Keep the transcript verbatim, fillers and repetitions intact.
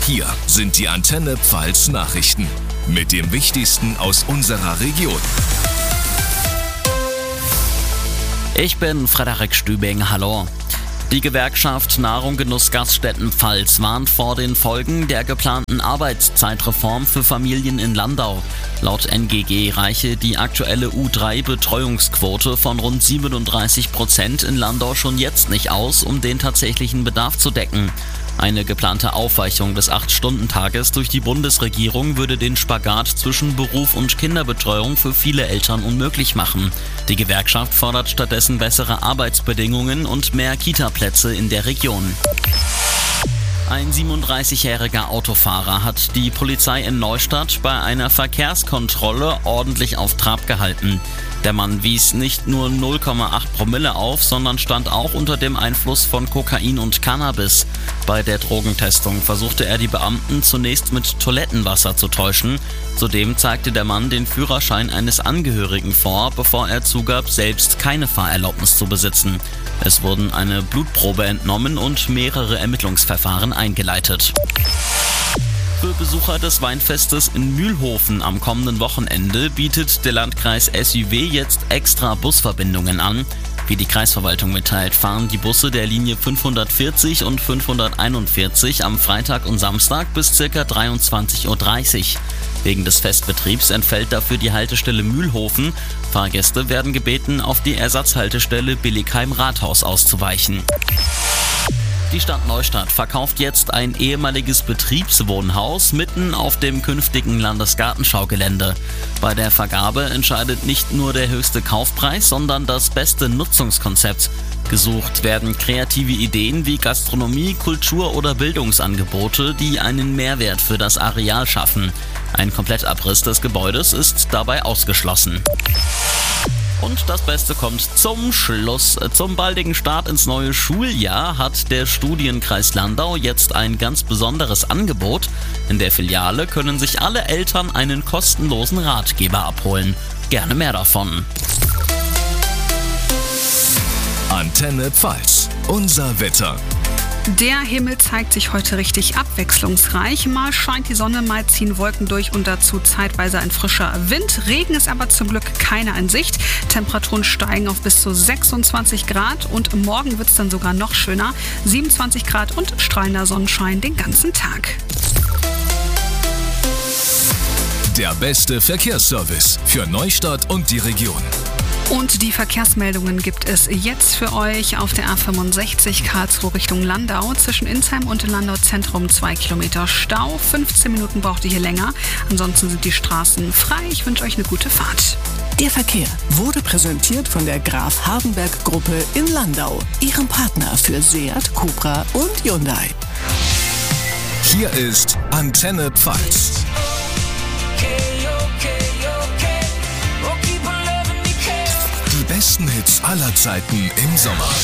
Hier sind die Antenne Pfalz Nachrichten mit dem Wichtigsten aus unserer Region. Ich bin Frederik Stübing, hallo. Die Gewerkschaft Nahrung Genuss Gaststätten Pfalz warnt vor den Folgen der geplanten Arbeitszeitreform für Familien in Landau. Laut N G G reiche die aktuelle U drei Betreuungsquote von rund siebenunddreißig Prozent in Landau schon jetzt nicht aus, um den tatsächlichen Bedarf zu decken. Eine geplante Aufweichung des acht-Stunden-Tages durch die Bundesregierung würde den Spagat zwischen Beruf und Kinderbetreuung für viele Eltern unmöglich machen. Die Gewerkschaft fordert stattdessen bessere Arbeitsbedingungen und mehr Kita-Plätze in der Region. Ein siebenunddreißigjähriger Autofahrer hat die Polizei in Neustadt bei einer Verkehrskontrolle ordentlich auf Trab gehalten. Der Mann wies nicht nur null Komma acht Promille auf, sondern stand auch unter dem Einfluss von Kokain und Cannabis. Bei der Drogentestung versuchte er die Beamten zunächst mit Toilettenwasser zu täuschen. Zudem zeigte der Mann den Führerschein eines Angehörigen vor, bevor er zugab, selbst keine Fahrerlaubnis zu besitzen. Es wurden eine Blutprobe entnommen und mehrere Ermittlungsverfahren eingeleitet. Für Besucher des Weinfestes in Mühlhofen am kommenden Wochenende bietet der Landkreis S Ü W jetzt extra Busverbindungen an. Wie die Kreisverwaltung mitteilt, fahren die Busse der Linie fünfhundertvierzig und fünfhunderteinundvierzig am Freitag und Samstag bis ca. dreiundzwanzig Uhr dreißig. Wegen des Festbetriebs entfällt dafür die Haltestelle Mühlhofen. Fahrgäste werden gebeten, auf die Ersatzhaltestelle Billigheim-Rathaus auszuweichen. Die Stadt Neustadt verkauft jetzt ein ehemaliges Betriebswohnhaus mitten auf dem künftigen Landesgartenschaugelände. Bei der Vergabe entscheidet nicht nur der höchste Kaufpreis, sondern das beste Nutzungskonzept. Gesucht werden kreative Ideen wie Gastronomie, Kultur- oder Bildungsangebote, die einen Mehrwert für das Areal schaffen. Ein Komplettabriss des Gebäudes ist dabei ausgeschlossen. Und das Beste kommt zum Schluss. Zum baldigen Start ins neue Schuljahr hat der Studienkreis Landau jetzt ein ganz besonderes Angebot. In der Filiale können sich alle Eltern einen kostenlosen Ratgeber abholen. Gerne mehr davon. Antenne Pfalz, unser Wetter. Der Himmel zeigt sich heute richtig abwechslungsreich. Mal scheint die Sonne, mal ziehen Wolken durch und dazu zeitweise ein frischer Wind. Regen ist aber zum Glück keiner in Sicht. Temperaturen steigen auf bis zu sechsundzwanzig Grad und morgen wird es dann sogar noch schöner. siebenundzwanzig Grad und strahlender Sonnenschein den ganzen Tag. Der beste Verkehrsservice für Neustadt und die Region. Und die Verkehrsmeldungen gibt es jetzt für euch auf der A fünfundsechzig Karlsruhe Richtung Landau. Zwischen Insheim und Landau Zentrum zwei Kilometer Stau. fünfzehn Minuten braucht ihr hier länger. Ansonsten sind die Straßen frei. Ich wünsche euch eine gute Fahrt. Der Verkehr wurde präsentiert von der Graf Hardenberg Gruppe in Landau, ihrem Partner für Seat, Cupra und Hyundai. Hier ist Antenne Pfalz. Die besten Hits aller Zeiten im Sommer.